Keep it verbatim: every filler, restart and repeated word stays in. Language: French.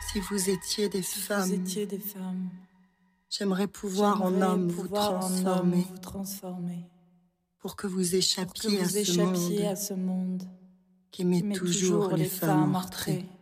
Si vous étiez des Si femmes, vous étiez des femmes, j'aimerais pouvoir en j'aimerais homme vous pouvoir en homme transformer vous transformer pour que vous pour que échappiez à vous ce échappiez monde à ce monde qui qui met met toujours toujours les les femmes femmes en retrait. entrées.